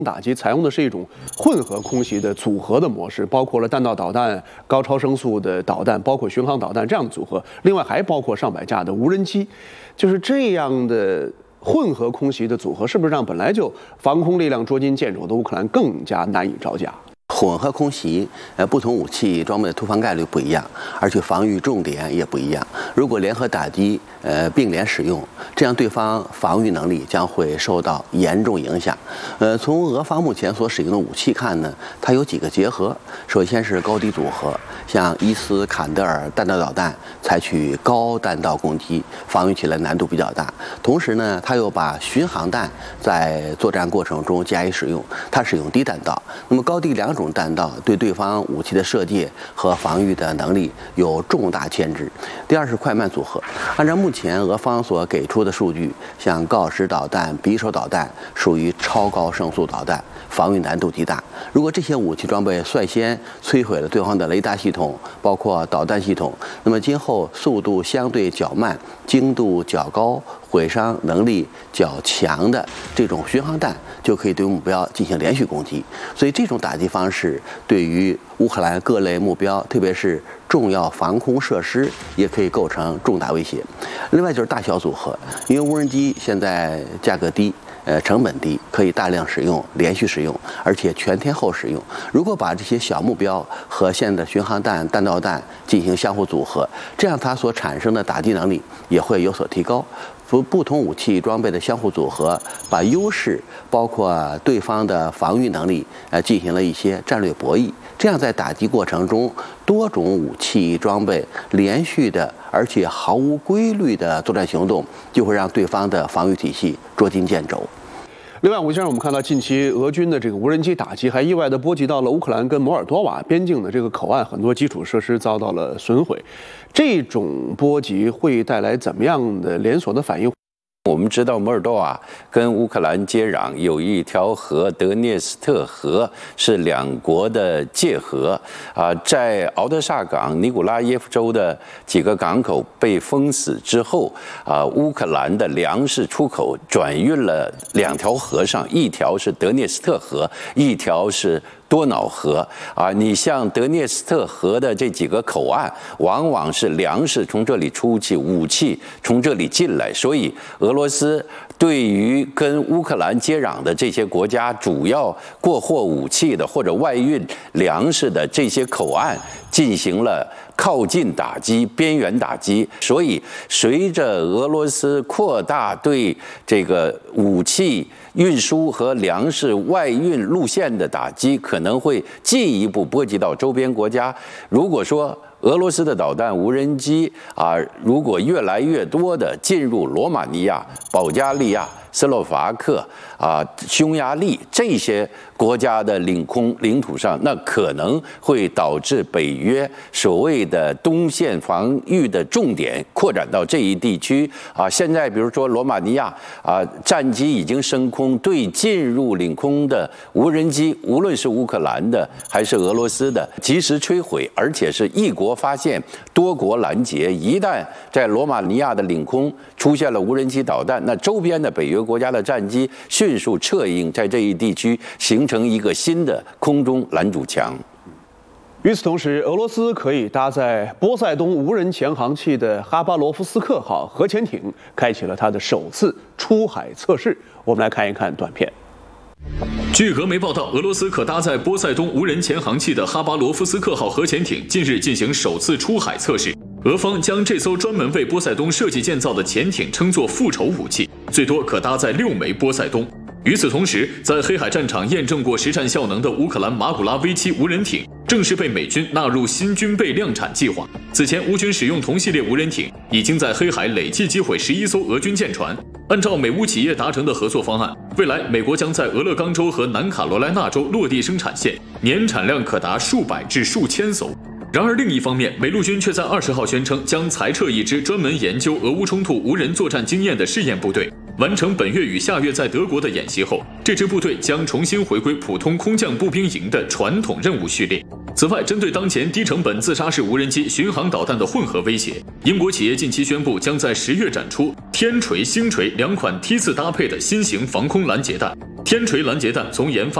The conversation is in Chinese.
打击采用的是一种混合空袭的组合的模式，包括了弹道导弹、高超声速的导弹，包括巡航导弹这样的组合，另外还包括上百架的无人机，就是这样的混合空袭的组合，是不是让本来就防空力量捉襟见肘的乌克兰更加难以招架？ 混合空袭，不同武器装备的突防概率不一样，而且防御重点也不一样。如果联合打击，并联使用，这样对方防御能力将会受到严重影响。从俄方目前所使用的武器看呢，它有几个结合。首先是高低组合，像伊斯坎德尔弹道导弹采取高弹道攻击，防御起来难度比较大。同时呢，它又把巡航弹在作战过程中加以使用，它使用低弹道。那么高低两种弹道对对方武器的射界和防御的能力有重大牵制。第二是快慢组合，按照目前俄方所给出的数据，像锆石导弹、匕首导弹属于超高声速导弹，防御难度极大。如果这些武器装备率先摧毁了对方的雷达系统，包括导弹系统，那么今后速度相对较慢、精度较高、毁伤能力较强的这种巡航弹就可以对目标进行连续攻击。所以这种打击方式对于乌克兰各类目标，特别是重要防空设施，也可以构成重大威胁。另外就是大小组合，因为无人机现在价格低，成本低，可以大量使用、连续使用，而且全天候使用。如果把这些小目标和现在的巡航弹、弹道弹进行相互组合，这样它所产生的打击能力也会有所提高。不同武器装备的相互组合，把优势包括对方的防御能力，进行了一些战略博弈。这样在打击过程中，多种武器装备连续的而且毫无规律的作战行动，就会让对方的防御体系捉襟见肘。 另外，吴先生，我们看到近期俄军的这个无人机打击，还意外地波及到了乌克兰跟摩尔多瓦边境的这个口岸，很多基础设施遭到了损毁。这种波及会带来怎么样的连锁的反应？ 我们知道摩尔多瓦跟乌克兰接壤，有一条河德涅斯特河，是两国的界河在敖德萨港、尼古拉耶夫州的几个港口被封死之后乌克兰的粮食出口转运了两条河上，一条是德涅斯特河，一条是多瑙河你像德涅斯特河的这几个口岸，往往是粮食从这里出去，武器从这里进来，所以俄罗斯对于跟乌克兰接壤的这些国家，主要过货武器的或者外运粮食的这些口岸进行了靠近打击、边缘打击。所以随着俄罗斯扩大对这个武器运输和粮食外运路线的打击，可能会进一步波及到周边国家。如果说俄罗斯的导弹、无人机如果越来越多的进入罗马尼亚、保加利亚、斯洛伐克匈牙利这些国家的领土上，那可能会导致北约所谓的东线防御的重点扩展到这一地区现在比如说罗马尼亚战机已经升空，对进入领空的无人机，无论是乌克兰的还是俄罗斯的，及时摧毁，而且是一国发现，多国拦截。一旦在罗马尼亚的领空出现了无人机导弹，那周边的北约国家的战机迅速策应，在这一地区形成一个新的空中拦阻墙。 与此同时，俄罗斯可以搭载波塞冬无人潜航器的哈巴罗夫斯克号核潜艇开启了它的首次出海测试。我们来看一看短片。 据俄媒报道，俄罗斯可搭载波塞冬无人潜航器的哈巴罗夫斯克号核潜艇近日进行首次出海测试。俄方将这艘专门为波塞冬设计建造的潜艇称作复仇武器，最多可搭载6枚波塞冬。与此同时，在黑海战场验证过实战效能的乌克兰马古拉 V7无人艇正式被美军纳入新军备量产计划。此前，乌军使用同系列无人艇已经在黑海累计击毁11艘俄军舰船。按照美乌企业达成的合作方案，未来美国将在俄勒冈州和南卡罗来纳州落地生产线，年产量可达数百至数千艘。然而另一方面，美陆军却在20号宣称将裁撤一支专门研究俄乌冲突无人作战经验的试验部队。完成本月与下月在德国的演习后，这支部队将重新回归普通空降步兵营的传统任务序列。此外，针对当前低成本自杀式无人机、巡航导弹的混合威胁，英国企业近期宣布将在10月展出天锤、星锤2款梯次搭配的新型防空拦截弹。 天锤拦截弹从研发